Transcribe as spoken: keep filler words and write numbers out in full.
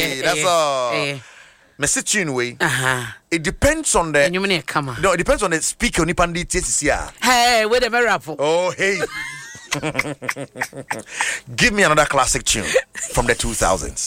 Hey, that's all. Message tune way. Uh-huh. It depends on the. You mean come on? No, it depends on the speaker. Ni pandi tsia. Hey, wait a minute. Oh, hey. Give me another classic tune from the two thousands.